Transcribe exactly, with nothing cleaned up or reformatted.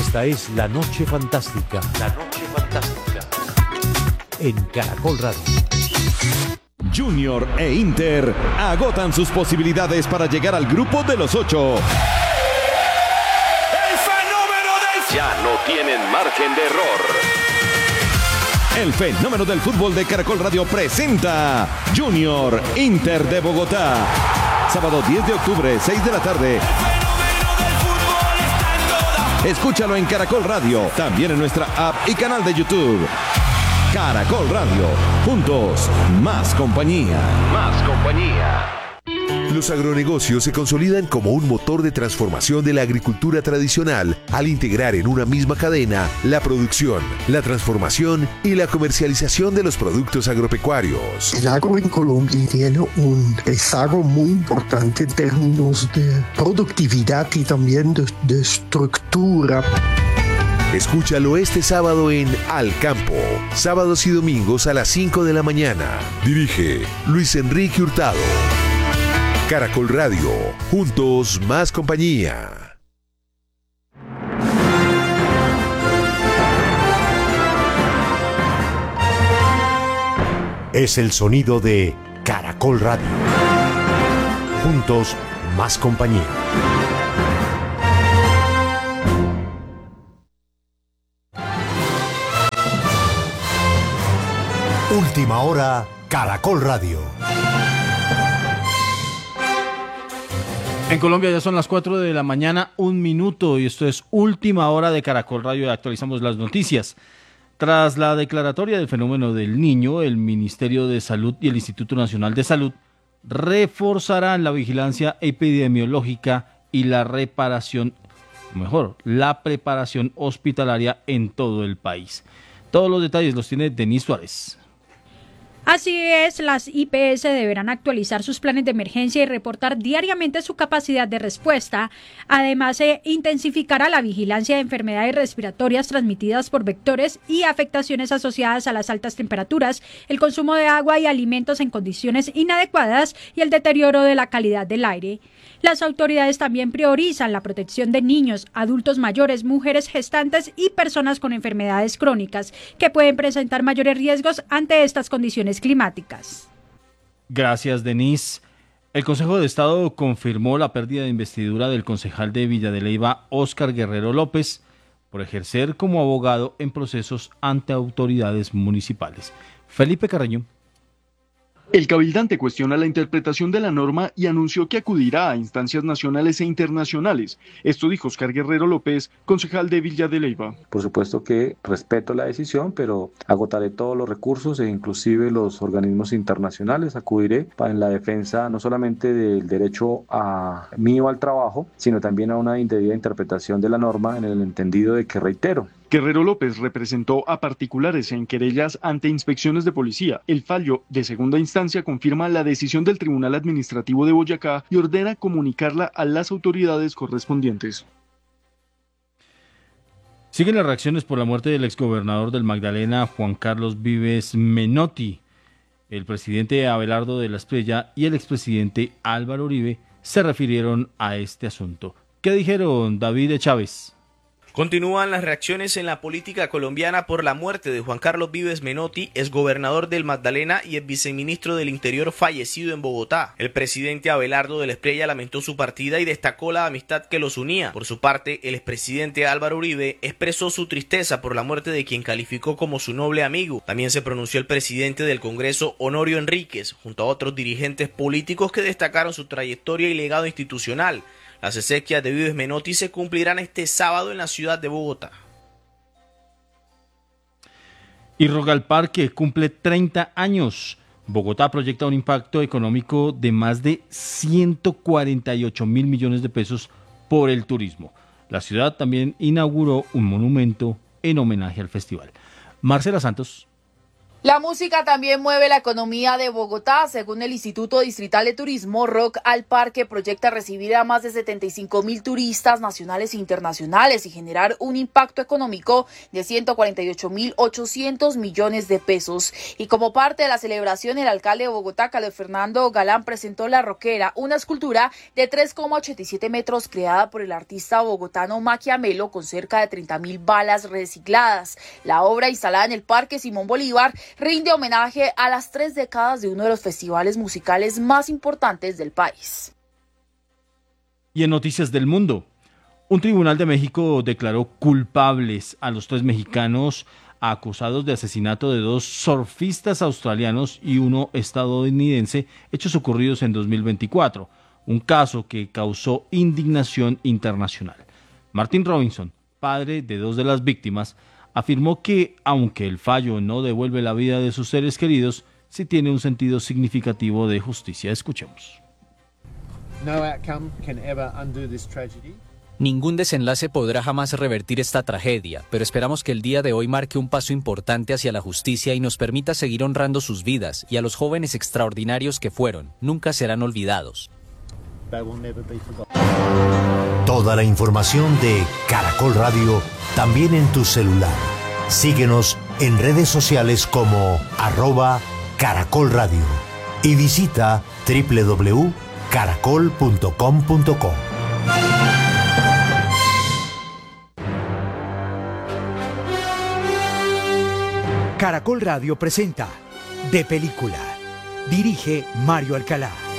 Esta es La Noche Fantástica. La Noche Fantástica. En Caracol Radio. Junior e Inter agotan sus posibilidades para llegar al grupo de los ocho. ¡El fenómeno del... Ya no tienen margen de error. El fenómeno del fútbol de Caracol Radio presenta Junior Inter de Bogotá. Sábado diez de octubre, seis de la tarde. El fenómeno del fútbol está en toda... Escúchalo en Caracol Radio, también en nuestra app y canal de YouTube. Caracol Radio, juntos, más compañía. Más compañía. Los agronegocios se consolidan como un motor de transformación de la agricultura tradicional al integrar en una misma cadena la producción, la transformación y la comercialización de los productos agropecuarios. El agro en Colombia tiene un rezago muy importante en términos de productividad y también de, de estructura. Escúchalo este sábado en Al Campo, sábados y domingos a las cinco de la mañana. Dirige Luis Enrique Hurtado. Caracol Radio, juntos más compañía. Es el sonido de Caracol Radio. Juntos más compañía. Última hora, Caracol Radio. En Colombia ya son las cuatro de la mañana, un minuto, y esto es Última Hora de Caracol Radio y actualizamos las noticias. Tras la declaratoria del fenómeno del niño, el Ministerio de Salud y el Instituto Nacional de Salud reforzarán la vigilancia epidemiológica y la reparación, o mejor, la preparación hospitalaria en todo el país. Todos los detalles los tiene Denise Suárez. Así es, las I P S deberán actualizar sus planes de emergencia y reportar diariamente su capacidad de respuesta. Además, se intensificará la vigilancia de enfermedades respiratorias transmitidas por vectores y afectaciones asociadas a las altas temperaturas, el consumo de agua y alimentos en condiciones inadecuadas y el deterioro de la calidad del aire. Las autoridades también priorizan la protección de niños, adultos mayores, mujeres gestantes y personas con enfermedades crónicas que pueden presentar mayores riesgos ante estas condiciones climáticas. Gracias, Denise. El Consejo de Estado confirmó la pérdida de investidura del concejal de Villa de Leyva, Óscar Guerrero López, por ejercer como abogado en procesos ante autoridades municipales. Felipe Carreño. El cabildante cuestiona la interpretación de la norma y anunció que acudirá a instancias nacionales e internacionales. Esto dijo Óscar Guerrero López, concejal de Villa de Leyva. Por supuesto que respeto la decisión, pero agotaré todos los recursos e inclusive los organismos internacionales. Acudiré en la defensa no solamente del derecho a mío al trabajo, sino también a una indebida interpretación de la norma en el entendido de que, reitero, Guerrero López representó a particulares en querellas ante inspecciones de policía. El fallo de segunda instancia confirma la decisión del Tribunal Administrativo de Boyacá y ordena comunicarla a las autoridades correspondientes. Siguen las reacciones por la muerte del exgobernador del Magdalena, Juan Carlos Vives Menotti. El presidente Abelardo de la Espriella y el expresidente Álvaro Uribe se refirieron a este asunto. ¿Qué dijeron, David Chávez? Continúan las reacciones en la política colombiana por la muerte de Juan Carlos Vives Menotti, exgobernador del Magdalena y ex viceministro del Interior fallecido en Bogotá. El presidente Abelardo de la Espriella lamentó su partida y destacó la amistad que los unía. Por su parte, el expresidente Álvaro Uribe expresó su tristeza por la muerte de quien calificó como su noble amigo. También se pronunció el presidente del Congreso, Honorio Enríquez, junto a otros dirigentes políticos que destacaron su trayectoria y legado institucional. Las exequias de Vives Menotti se cumplirán este sábado en la ciudad de Bogotá. Y Rogal Parque cumple treinta años. Bogotá proyecta un impacto económico de más de ciento cuarenta y ocho mil millones de pesos por el turismo. La ciudad también inauguró un monumento en homenaje al festival. Marcela Santos. La música también mueve la economía de Bogotá. Según el Instituto Distrital de Turismo, Rock al Parque proyecta recibir a más de setenta y cinco mil turistas nacionales e internacionales y generar un impacto económico de ciento cuarenta y ocho mil ochocientos millones de pesos. Y como parte de la celebración, el alcalde de Bogotá, Carlos Fernando Galán, presentó La Roquera, una escultura de tres coma ochenta y siete metros creada por el artista bogotano Maquiamelo con cerca de treinta mil balas recicladas. La obra, instalada en el Parque Simón Bolívar, rinde homenaje a las tres décadas de uno de los festivales musicales más importantes del país. Y en noticias del mundo, un tribunal de México declaró culpables a los tres mexicanos acusados de asesinato de dos surfistas australianos y uno estadounidense, hechos ocurridos en dos mil veinticuatro, un caso que causó indignación internacional. Martin Robinson, padre de dos de las víctimas, afirmó que, aunque el fallo no devuelve la vida de sus seres queridos, sí tiene un sentido significativo de justicia. Escuchemos. Ningún desenlace podrá jamás revertir esta tragedia, pero esperamos que el día de hoy marque un paso importante hacia la justicia y nos permita seguir honrando sus vidas, y a los jóvenes extraordinarios que fueron, nunca serán olvidados. Toda la información de Caracol Radio también en tu celular. Síguenos en redes sociales como arroba Caracol Radio y visita doble u doble u doble u punto caracol punto com punto co. Caracol Radio presenta De Película. Dirige Mario Alcalá.